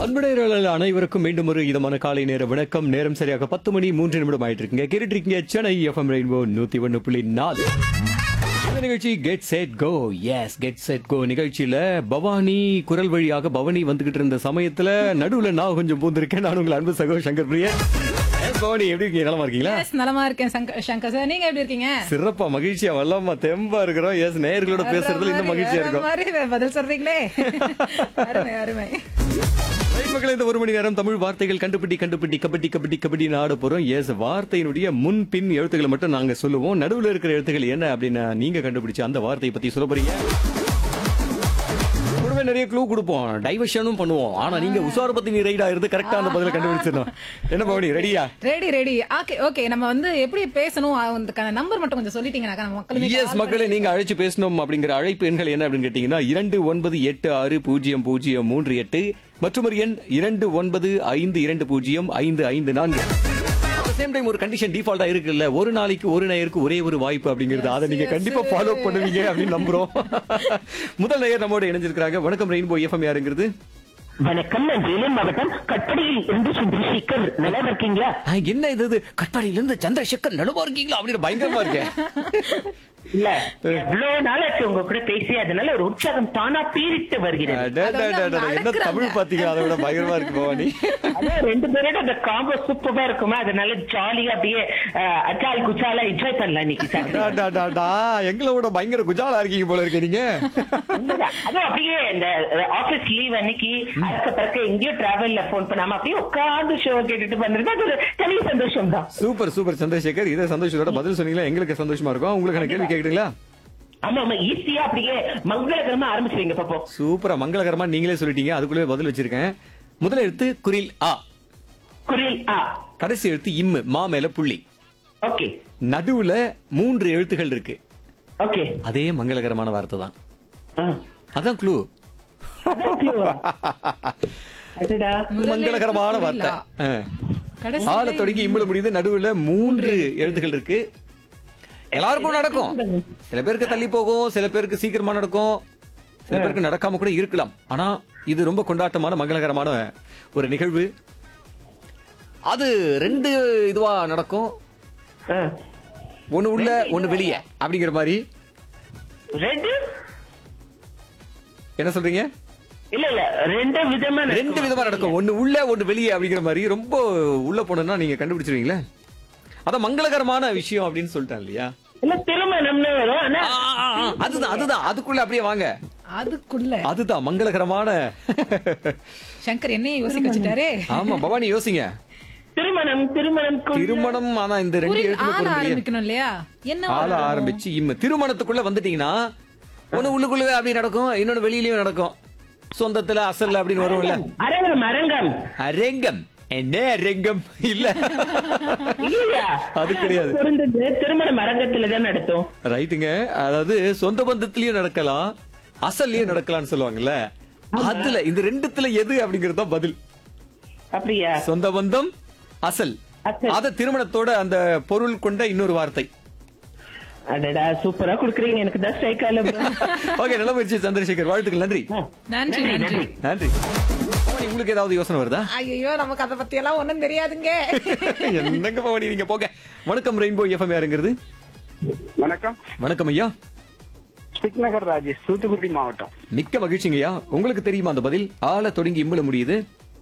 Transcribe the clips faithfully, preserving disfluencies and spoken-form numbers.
அன்புடையர்கள் அனைவருக்கும் மீண்டும் ஒரு இதமான காலை நேர வணக்கம். நேரம் சரியாக பத்து மணி மூன்று நிமிடம் ஆயிட்டு இருக்குங்க. கேட்டுட்டு இருக்கீங்க சென்னை எஃப்எம் ரெயின்போ நூத்தி ஒன்னு புள்ளி நாலு. இந்த நிகழ்ச்சி get set go. S, get set go நிகழ்ச்சியில பவானி குரல் வழியாக பவானி வந்துகிட்டு இருந்த சமயத்துல நடுவுல நான் கொஞ்சம் பூந்திருக்கேன். நான் உங்கள் அன்பு சகோ சங்கர் பிரியன். பவானி எப்படி இருக்கீங்க? நலமா இருக்கீங்களா? நலமா இருக்கேன் சங்கர் சார், நீங்க எப்படி இருக்கீங்க? சிறப்பா, மகிழ்ச்சியா, வல்லமா, தெம்பா இருக்கிறோம். எஸ், நேயர்களோட பேசுறதுல இன்னும் மகிழ்ச்சியா இருக்கும். பதில் சொல்றீங்களே, அருமை அருமை. மக்களை, இந்த ஒரு மணி நேரம் தமிழ் வார்த்தைகள் கண்டுபிடி கண்டுபிடி கபடி கபடி கபடி ஆட போறோம். எஸ், வார்த்தையினுடைய முன் பின் எழுத்துக்களை மட்டும் நாங்க சொல்லுவோம். நடுவுல இருக்கிற எழுத்துக்கள் என்ன அப்படின்னு நீங்க கண்டுபிடிச்சு அந்த வார்த்தையை பத்தி சொல்ல போறீங்க. கூடவே நிறைய க்ளூ கொடுப்போம், டைவர்ஷனும் பண்ணுவோம். ஆனா நீங்க உசார பத்தி நீ ரைடா இருந்து கரெக்டா அந்த பதில கண்டுபிடிச்சிடணும். என்ன பவனி, ரெடியா? Ready ready. ஓகே ஓகே, நம்ம வந்து எப்படி பேசணும் அதுக்கான நம்பர் மட்டும் கொஞ்சம் சொல்லிட்டீங்கன்னா மக்களுக்கு. எஸ் மக்களை, நீங்க அழைச்சு பேசணும் அப்படிங்கிற அழைப்பு எண்கள் என்ன அப்படின்னு கேட்டீங்கன்னா இரண்டு ஒன்பது எட்டு ஆறு பூஜ்ஜியம் பூஜ்ஜியம் மூன்று எட்டு மற்றும் ஒரு எண் இரண்டு ஒன்பது ஐந்து இரண்டு பூஜ்ஜியம் ஐந்து ஐந்து நான்கு. சேம் டைம் ஒரு கண்டிஷன் டிஃபால்ட்டா இருக்குல்ல, ஒரு நாளைக்கு ஒரு நேயருக்கு ஒரே ஒரு வாய்ப்பு அப்படிங்கிறது. அதை நீங்க கண்டிப்பா ஃபாலோ பண்ணுவீங்க அப்படின்னு நம்புறோம். முதல் நேயர் நம்மோட இணைஞ்சிருக்காங்க. வணக்கம் ரெயின்போ எஃப்எம், யாருங்கிறது? வணக்கம், நான் வேலூர் மாவட்டம் கட்படியில் இருந்து சந்திரசேகர். நல்லா இருக்கீங்களா? என்ன இது, கட்பாடியில இருந்து சந்திரசேகர் நடுவா இருக்கீங்களா அப்படின்னு பயங்கரமா இருக்கேன். இல்ல, எவ்வளவு நாளாச்சு உங்க கூட பேசி, அதனால ஒரு உற்சாகம் தானா பீரிட்டு வருகிறது. என்ன தமிழ் பாத்தீங்களா, அதை விட பயங்கரமா இருக்கு பவானி. அதான் ரெண்டு பேரோட அந்த காம்போ சூப்பரா இருக்குமா, அதனால ஜாலியா அப்படியே அச்சால் குச்சாலா என்ஜாய் பண்ணலாம் இன்னைக்கு. எங்களோட பயங்கர குஜாலா இருக்கீங்க போல இருக்கு நீங்க. அதுவும் அப்படியே இந்த ஆபீஸ் லீவ் அன்னைக்கு அதுக்கு பிறகு எங்கேயோ டிராவல்ல போன் பண்ணாம அப்படியே உட்கார்ந்து ஷோ கேட்டுட்டு பண்றது அது ஒரு தனி சந்தோஷம் தான். சூப்பர் சூப்பர் சந்திரசேகர், இதே சந்தோஷத்தோட பதில் சொன்னீங்களா எங்களுக்கு சந்தோஷமா இருக்கும். உங்களுக்கு கேள்வி கேக்குறீங்களா? ஆமா ஆமா, ஈஸியா அப்படியே மங்களகரமா ஆரம்பிச்சுவீங்க பாப்போம். சூப்பரா, மங்களகரமா நீங்களே சொல்லிட்டீங்க. அதுக்குள்ளே பதில் வச்சிருக்கேன். முதல் எழுத்து குரில் ஆ. குரில் ஆ. கடைசி எழுத்து இம்மு, மா மேல புள்ளி. ஓகே. நடுவுல மூன்று எழுத்துகள் இருக்கு. ஓகே. அதே மங்களகரமான வார்த்தை தான். அதான் க்ளூ. மங்களகரமான வார்த்தை. ஆள தொடங்கி இம்முல முடியுது. நடுவுல மூன்று எழுத்துக்கள் இருக்கு. எல்லாருக்கும் நடக்கும். சில பேருக்கு தள்ளி போகும், சில பேருக்கு சீக்கிரமா நடக்கும், சில பேருக்கு நடக்காம கூட இருக்கலாம். ஆனா இது ரொம்ப கொண்டாட்டமான மங்களகரமான ஒரு நிகழ்வு. அது ரெண்டு இதுவா நடக்கும். ஒண்ணு உள்ள ஒண்ணு வெளியே அப்படிங்கிற மாதிரி. என்ன சொல்றீங்க? இல்ல இல்ல, ரெண்டு விதமா ரெண்டு விதமா நடக்கும். ஒண்ணு உள்ள ஒண்ணு வெளியே அப்படிங்கிற மாதிரி. ரொம்ப உள்ள போனா நீங்க கண்டுபிடிச்சிருவீங்களா? அதான் மங்களகரமான விஷயம் அப்படின்னு சொல்லிட்டேன் இல்லையா? இல்ல, திருமணம்னு வரும். அதுதான் அதுதான் அதுக்குள்ள அப்படியே வாங்க. அதுக்குள்ள அதுதான் மங்களகரமான. சங்கர் என்னையும் யோசிக்க வச்சுட்டாரே. ஆமா பவானி, யோசிங்க. திருமணம் திருமணம் திருமணம். ஆனா இந்த ரெண்டு எழுத்துமே ஆரம்பிக்கணும் இல்லையா? என்ன ஆள ஆரம்பிச்சு இம்ம திருமணத்துக்குள்ள வந்துட்டீங்கன்னா ஒண்ணு உள்ளுக்குள்ளவே அப்படி நடக்கும், இன்னொன்னு வெளியிலயும் நடக்கும். சொந்தத்துல அசல் அப்படின்னு வரும்ல. அரங்கம் அரங்கம் அரங்கம். என்ன அரங்கம்? இல்ல, அது கிடையாது. திருமணம் அரங்கத்துல தான் நடத்தும். ரைட்டுங்க. அதாவது சொந்த பந்தத்திலயும் நடக்கலாம், அசல்லயும் நடக்கலாம்னு சொல்லுவாங்கல்ல. அதுல இந்த ரெண்டுத்துல எது அப்படிங்கறது தான் பதில். அப்படியா? சொந்த பந்தம், அசல். அத திருமணத்தோட அந்த பொருள் கொண்ட இன்னொரு வார்த்தை. அடடா, சூப்பரா குடுக்குறீங்க. எனக்கு தான் ஸ்ட்ரைக் ஆல. ஓகே, நல்ல முயற்சி சந்திரசேகர், வாழ்த்துக்கள். நன்றி நன்றி நன்றி நன்றி. உங்களுக்கு ஏதாவது யோசனை வருதா? ஐயோ, நமக்கு அதை பத்தி எல்லாம் ஒண்ணும் தெரியாதுங்க. என்னங்க பவானி, நீங்க போங்க. வணக்கம் ரெயின்போ எஃப்எம், யாருங்கிறது? வணக்கம். வணக்கம் ஐயா. ஸ்ரீநகர் ராஜேஷ், தூத்துக்குடி மாவட்டம். மிக்க மகிழ்ச்சிங்க ஐயா. உங்களுக்கு தெரியுமா அந்த பதில்? ஆள தொடங்கி இம்முல முடியுது.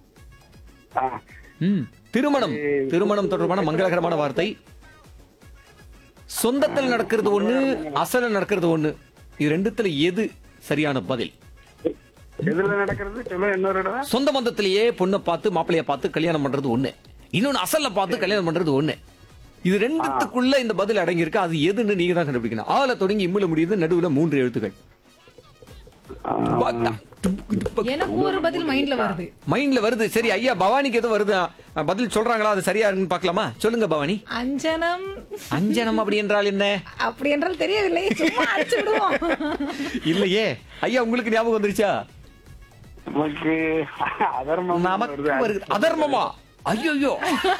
திருமணம். திருமணம் தொடர்பான மங்களகரமான வார்த்தை. சொந்தத்தில் நடக்கிறது ஒண்ணு, அசல நடக்கிறது ஒண்ணு. இது ரெண்டுத்துல எது சரியான பதில்? எதுல நடக்கிறது? சொந்த பந்தத்திலேயே பொண்ணை பார்த்து மாப்பிள்ளைய பார்த்து கல்யாணம் பண்றது ஒண்ணு, இன்னொன்னு அசல்ல பார்த்து கல்யாணம் பண்றது ஒண்ணு. இது ரெண்டுத்துக்குள்ள இந்த பதில் அடங்கி இருக்கு. அது எதுன்னு நீங்க தான் கண்டுபிடிக்கணும். ஆள தொடங்கி இம்முல முடியுது. நடுவுல மூன்று எழுத்துக்கள். எனக்கு ஒரு பதில் மைண்ட்ல வருது. மைண்ட்ல வருது. சரி ஐயா, பவானிக்கு எதுவும் வருது, பதில் சொல்றாங்களா? அது சரியா இருக்குன்னு பாக்கலாமா? சொல்லுங்க பவானி. அஞ்சனம். அஞ்சனம் அப்படி என்றால் என்ன? அப்படி என்றால் தெரியவில்லை, சும்மா அடிச்சு விடுவோம். இல்லையே ஐயா, உங்களுக்கு ஞாபகம் வந்துருச்சா? நமக்கு அதர்மமா? ஐயோ,